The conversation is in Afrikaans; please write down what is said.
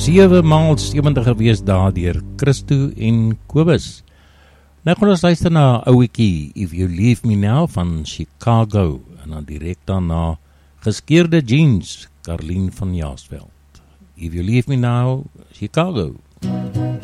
7x70 gewees daar deur Christo en Kobus. Nou gaan ons luister na ouetjie If You Leave Me Now van Chicago en dan direk daarna Geskeurde Jeans, Carlien van Jaarsveld. If You Leave Me Now, Chicago.